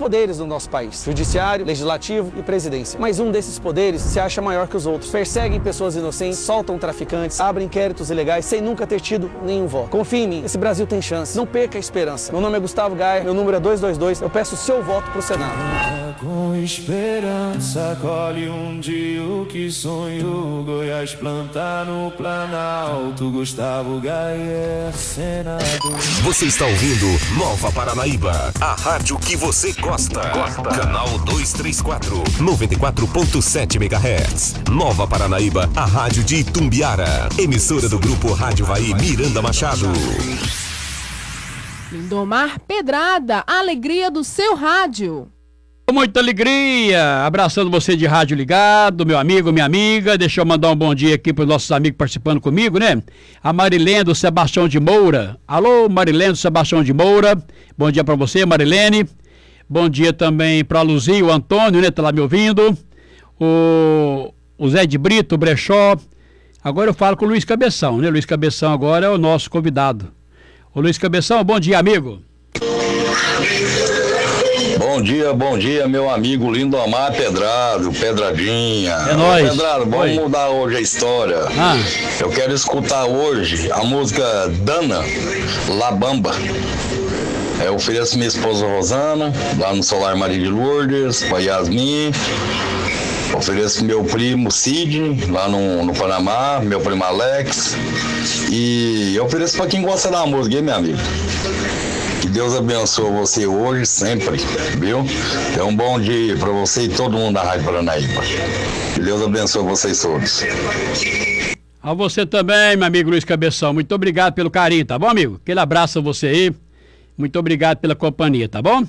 poderes no nosso país: judiciário, legislativo e presidência. Mas um desses poderes se acha maior que os outros. Perseguem pessoas inocentes, soltam traficantes, abrem inquéritos ilegais sem nunca ter tido nenhum voto. Confie em mim, esse Brasil tem chance. Não perca a esperança. Meu nome é Gustavo Gaia, meu número é 222. Eu peço o seu voto pro Senado. Com esperança, colhe um dia o que sonhou. Goiás plantar no Planalto. Gustavo Gaia, senador. Você está ouvindo Nova Paranaíba, a rádio que você gosta. Canal 234, 94.7 MHz. Nova Paranaíba, a rádio de Itumbiara. Emissora do Grupo Rádio Vai Miranda Machado. Lindomar Pedrada, a alegria do seu rádio. Muita alegria, abraçando você de rádio ligado, meu amigo, minha amiga. Deixa eu mandar um bom dia aqui para os nossos amigos participando comigo, né? A Marilene do Sebastião de Moura. Alô, Marilene do Sebastião de Moura. Bom dia para você, Marilene. Bom dia também para a Luzia, o Antônio, né? Tá lá me ouvindo. O Zé de Brito, o Brechó. Agora eu falo com o Luiz Cabeção, né? Luiz Cabeção agora é o nosso convidado. Ô Luiz Cabeção, bom dia, amigo. Bom dia, meu amigo Lindomar Pedrado, Pedradinha. É nóis. Pedrado, vamos mudar hoje a história. Eu quero escutar hoje a música Dana, La Bamba. Eu ofereço minha esposa Rosana, lá no Solar Maria de Lourdes, com a Yasmin. Ofereço meu primo Sidney, lá no Panamá, meu primo Alex. E eu ofereço para quem gosta da música, hein, meu amigo? Que Deus abençoe você hoje, sempre, viu? Então, um bom dia para você e todo mundo da Rádio Paranaíba. Que Deus abençoe vocês todos. A você também, meu amigo Luiz Cabeção. Muito obrigado pelo carinho, tá bom, amigo? Aquele abraço a você aí. Muito obrigado pela companhia, tá bom?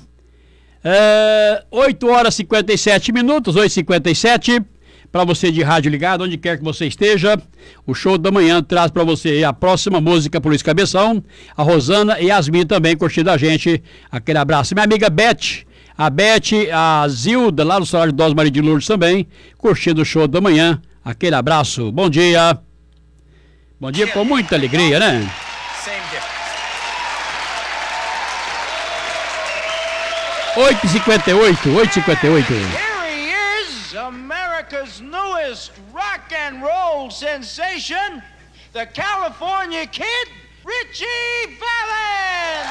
8 horas e 57 minutos, 8h57. Para você de rádio ligado, onde quer que você esteja, o Show da Manhã traz para você a próxima música pro Luiz Cabeção, a Rosana e a Yasmin também curtindo a gente. Aquele abraço. Minha amiga Beth, a Zilda, lá no Solar de Dós Maria de Lourdes também, curtindo o Show da Manhã. Aquele abraço. Bom dia. Bom dia com muita alegria, né? 8h58. Here he is, America's newest rock and roll sensation, the California Kid, Richie Valens.